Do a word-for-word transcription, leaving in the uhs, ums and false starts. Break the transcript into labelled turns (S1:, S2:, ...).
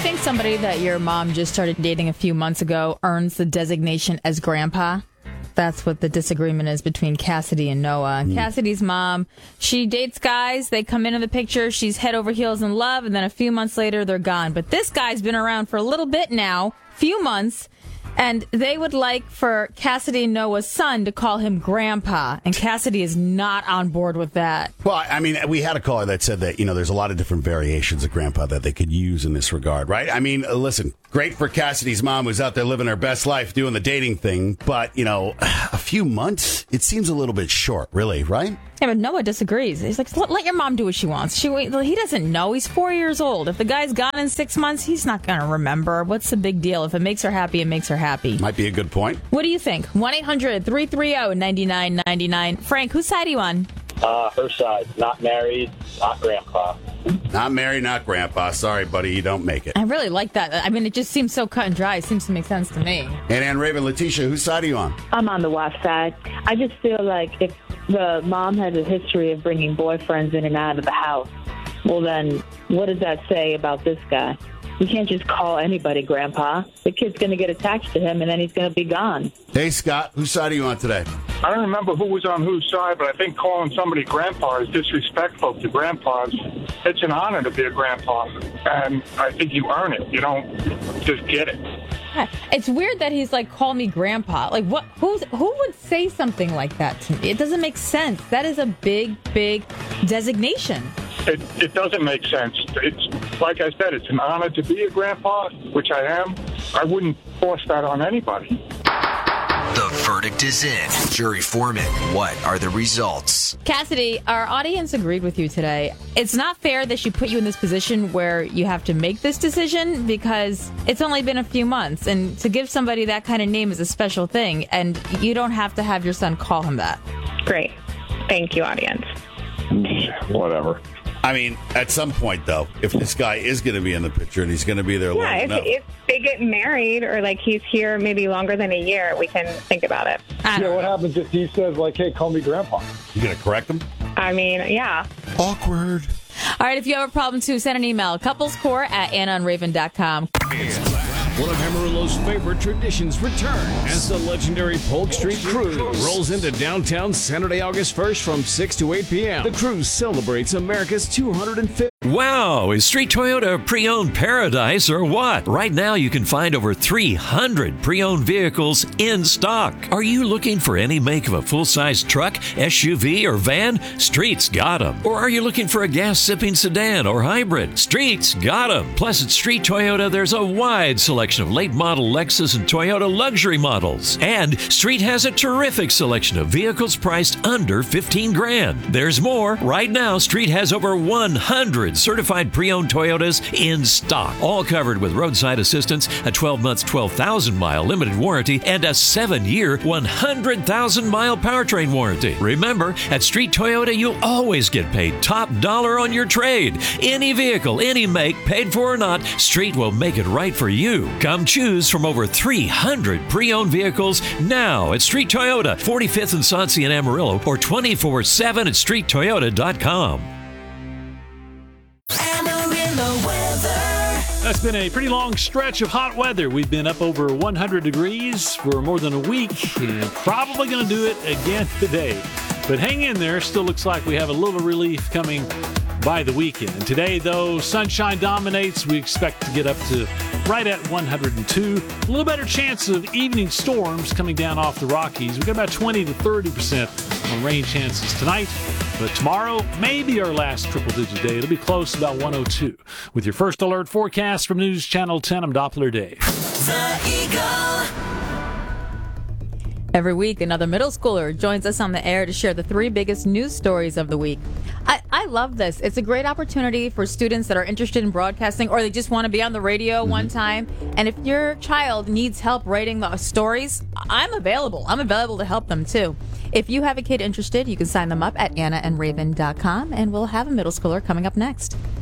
S1: think somebody that your mom just started dating a few months ago earns the designation as grandpa? That's what the disagreement is between Cassidy and Noah. Mm. Cassidy's mom, she dates guys. They come into the picture. She's head over heels in love. And then a few months later, they're gone. But this guy's been around for a little bit now, few months. And they would like for Cassidy and Noah's son to call him Grandpa. And Cassidy is not on board with that.
S2: Well, I mean, we had a caller that said that, you know, there's a lot of different variations of Grandpa that they could use in this regard, right? I mean, listen, great for Cassidy's mom who's out there living her best life doing the dating thing. But, you know, a few months, it seems a little bit short, really, right?
S1: Yeah, but Noah disagrees. He's like, let, let your mom do what she wants. She He doesn't know. He's four years old. If the guy's gone in six months, he's not going to remember. What's the big deal? If it makes her happy, it makes her happy.
S2: Might be a good point.
S1: What do you think? one eight hundred three three zero nine nine nine nine. Frank, whose side are you on?
S3: Uh, her side. Not married, not grandpa.
S2: Not married, not grandpa. Sorry, buddy, you don't make it.
S1: I really like that. I mean, it just seems so cut and dry. It seems to make sense to me.
S2: And Ann Raven, Letitia, whose side are you on?
S4: I'm on the wife side. I just feel like if the mom has a history of bringing boyfriends in and out of the house, well, then what does that say about this guy? You can't just call anybody Grandpa. The kid's going to get attached to him, and then he's going to be gone.
S2: Hey, Scott, whose side are you on today?
S5: I don't remember who was on whose side, but I think calling somebody Grandpa is disrespectful to grandpas. It's an honor to be a grandpa, and I think you earn it. You don't just get it.
S1: It's weird that he's like, call me Grandpa. Like, what? Who's who would say something like that to me? It doesn't make sense. That is a big, big designation.
S5: It, it doesn't make sense. It's like I said, it's an honor to be a grandpa, which I am. I wouldn't force that on anybody.
S6: The verdict is in. Jury foreman, what are the results?
S1: Cassidy, our audience agreed with you today. It's not fair that she put you in this position where you have to make this decision because it's only been a few months. And to give somebody that kind of name is a special thing. And you don't have to have your son call him that.
S7: Great. Thank you, audience.
S5: Whatever.
S2: I mean, at some point, though, if this guy is going to be in the picture and he's going to be there long
S7: Yeah, if,
S2: enough.
S7: if they get married or, like, he's here maybe longer than a year, we can think about it.
S8: Yeah, what happens if he says, like, hey, call me Grandpa?
S2: You going to correct him?
S7: I mean, yeah.
S2: Awkward.
S1: All right, if you have a problem, too, send an email. couplescore at anna and raven dot com.
S9: One of Amarillo's favorite traditions return as the legendary Polk Street Cruise rolls into downtown Saturday, August first from six to eight p.m. The cruise celebrates America's two hundred fiftieth.
S10: Wow, is Street Toyota pre-owned paradise or what? Right now you can find over three hundred pre-owned vehicles in stock. Are you looking for any make of a full-size truck, S U V, or van? Street's got them. Or are you looking for a gas-sipping sedan or hybrid? Street's got them. Plus at Street Toyota there's a wide selection of late-model Lexus and Toyota luxury models. And Street has a terrific selection of vehicles priced under fifteen grand. There's more. Right now Street has over one hundred certified pre-owned Toyotas in stock, all covered with roadside assistance, a twelve month, twelve thousand mile limited warranty, and a seven year, one hundred thousand mile powertrain warranty. Remember, at Street Toyota, you'll always get paid top dollar on your trade. Any vehicle, any make, paid for or not, Street will make it right for you. Come choose from over three hundred pre-owned vehicles now at Street Toyota, forty-fifth and Sauncey in Amarillo, or twenty-four seven at street toyota dot com.
S11: That's been a pretty long stretch of hot weather. We've been up over one hundred degrees for more than a week, and probably going to do it again today. But hang in there. Still looks like we have a little relief coming by the weekend. Today, though, sunshine dominates. We expect to get up to right at one hundred two. A little better chance of evening storms coming down off the Rockies. We've got about twenty to thirty percent on rain chances tonight. But tomorrow may be our last triple-digit day. It'll be close, about one oh two. With your first alert forecast from News Channel ten, I'm Doppler Dave.
S1: The Eagle. Every week, another middle schooler joins us on the air to share the three biggest news stories of the week. I, I love this. It's a great opportunity for students that are interested in broadcasting or they just want to be on the radio mm-hmm. one time. And if your child needs help writing the stories, I'm available. I'm available to help them, too. If you have a kid interested, you can sign them up at anna and raven dot com, and we'll have a middle schooler coming up next.